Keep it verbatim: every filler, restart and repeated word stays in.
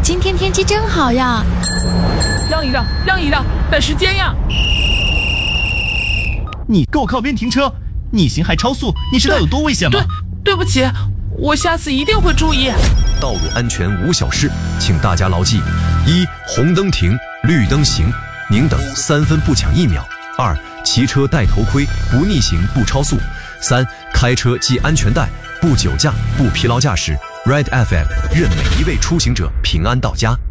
今天天气真好呀！ 让一让，让一让，赶时间呀！ 你给我靠边停车！逆行还超速，你知道有多危险吗？ 对，对不起，我下次一定会注意。 道路安全无小事，请大家牢记：一、红灯停，绿灯行，宁等三分不抢一秒；二、骑车戴头盔，不逆行不超速；三、开车系安全带，不酒驾不疲劳驾驶。Red F M 愿每一位出行者平安到家。